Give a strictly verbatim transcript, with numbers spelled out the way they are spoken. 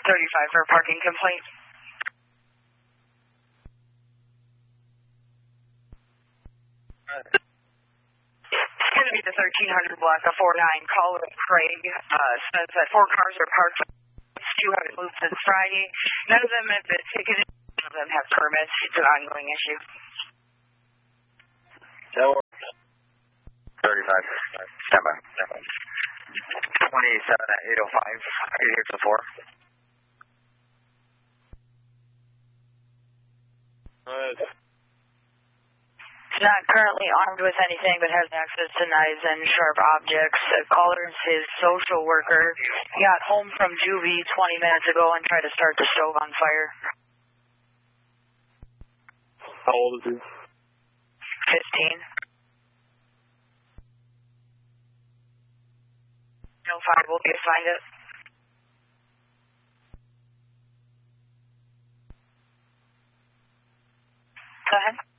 thirty-five for a parking complaint. It's going to be the thirteen hundred block of four nine. Caller Craig uh, says that four cars are parked. Two haven't moved since Friday. None of them have been ticketed. None of them have permits. It's an ongoing issue. thirty-five. Stand by. twenty-seven at eight oh five. I can hear to four. He's not currently armed with anything but has access to knives and sharp objects. The caller is his social worker. He got home from juvie twenty minutes ago and tried to start the stove on fire. How old is he? fifteen. No five will be assigned it. Go ahead.